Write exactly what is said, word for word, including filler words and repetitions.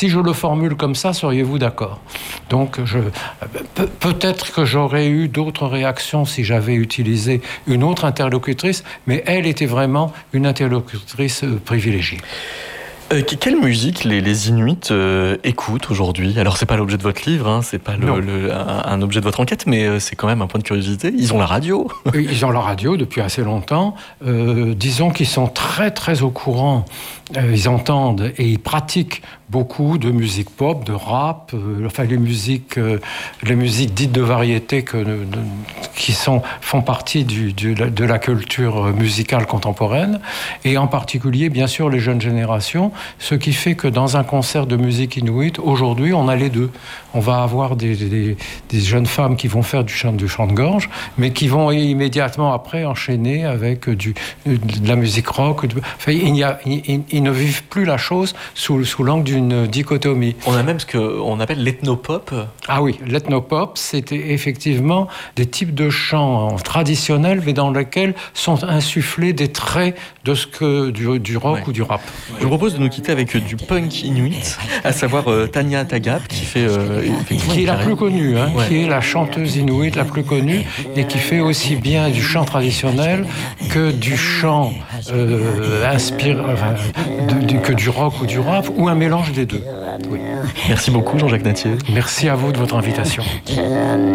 si je le formule comme ça, seriez-vous d'accord? Donc, je, pe- peut-être que j'aurais eu d'autres réactions si j'avais utilisé une autre interlocutrice, mais elle était vraiment une interlocutrice euh, privilégiée. Euh, quelle musique les, les Inuits euh, écoutent aujourd'hui? Alors, c'est pas l'objet de votre livre, hein, c'est pas le, le, un, un objet de votre enquête, mais euh, c'est quand même un point de curiosité. Ils ont la radio. Ils ont la radio depuis assez longtemps. Euh, disons qu'ils sont très, très au courant. Euh, ils entendent et ils pratiquent beaucoup de musique pop, de rap, euh, enfin les musiques, euh, les musiques dites de variété que, de, qui sont, font partie du, du, de la culture musicale contemporaine, et en particulier, bien sûr, les jeunes générations, ce qui fait que dans un concert de musique inuit, aujourd'hui, on a les deux. On va avoir des, des, des jeunes femmes qui vont faire du chant, du chant de gorge, mais qui vont immédiatement après enchaîner avec du, de la musique rock. Enfin, il, y a, il, ils ne vivent plus la chose sous, sous l'angle d'une dichotomie. On a même ce qu'on appelle l'ethnopop. Ah oui, l'ethnopop, c'était effectivement des types de chants traditionnels, mais dans lesquels sont insufflés des traits de ce que du, du rock ouais. ou du rap. Je vous propose de nous quitter avec du punk inuit, à savoir euh, Tanya Tagap, qui fait euh, qui est la plus connue, hein, ouais. qui est la chanteuse inuit la plus connue et qui fait aussi bien du chant traditionnel que du chant euh, inspiré, enfin, de, de, que du rock ou du rap, ou un mélange des deux. Oui. Merci beaucoup Jean-Jacques Natier. Merci à vous de votre invitation.